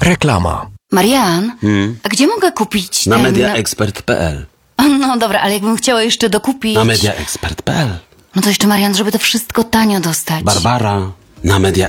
Reklama. Marian, a gdzie mogę kupić Na ten... mediaexpert.pl. No dobra, ale jakbym chciała jeszcze dokupić... Na mediaexpert.pl. No to jeszcze, Marian, żeby to wszystko tanio dostać. Barbara, na mediaexpert.pl.